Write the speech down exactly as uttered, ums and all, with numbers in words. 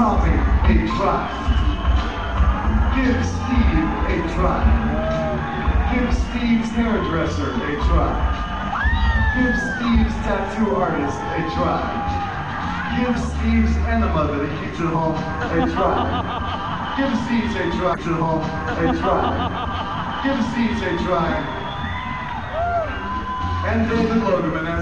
Tommy a try. Give Steve a try. Give Steve's hairdresser a try. Give Steve's tattoo artist a try. Give Steve's enema that he keeps at home a try. Give Steve's a try at home a try. Give Steve's a try. And David Loderman as